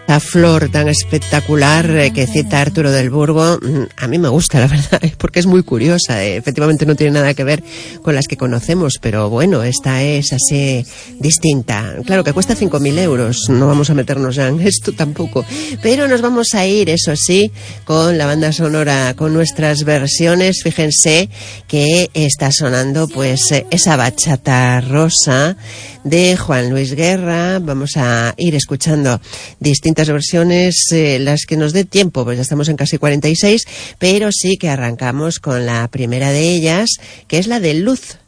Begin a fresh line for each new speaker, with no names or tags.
La flor tan espectacular que cita Arturo del Burgo, a mí me gusta, la verdad, porque es muy curiosa. Efectivamente no tiene nada que ver con las que conocemos, pero bueno, esta es así distinta. Claro que cuesta 5.000 euros, no vamos a meternos ya en esto tampoco, pero nos vamos a ir, eso sí, con la banda sonora, con nuestras versiones. Fíjense que está sonando pues esa bachata rosa de Juan Luis Guerra. Vamos a ir escuchando distintas versiones, las que nos dé tiempo, pues ya estamos en casi 46, pero sí que arrancamos con la primera de ellas, que es la de Luz.